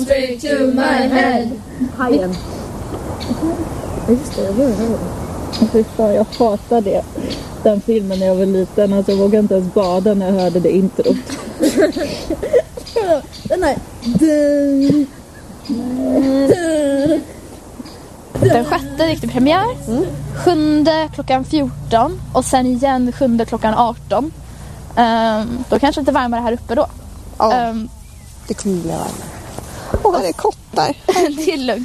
Straight to my head. Hajen. Just det, jag hör det. Fy fan, jag hatar det. Den filmen när jag var liten. Alltså jag vågade inte ens bada när jag hörde det introt. Den här. Den 6:e gick det premiär. 7:e klockan 14. Och sen igen 7:e klockan 18. Då kanske lite varmare här uppe då. Ja, det kommer bli varmare. Och det är kottar. En till lugg.